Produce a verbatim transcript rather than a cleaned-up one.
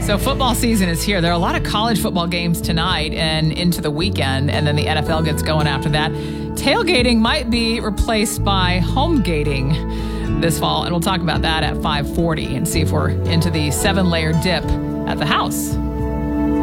So football season is here. There are a lot of college football games tonight and into the weekend, and then the N F L gets going after that. Tailgating might be replaced by home gating this fall, and we'll talk about that at five forty and see if we're into the seven-layer dip at the house.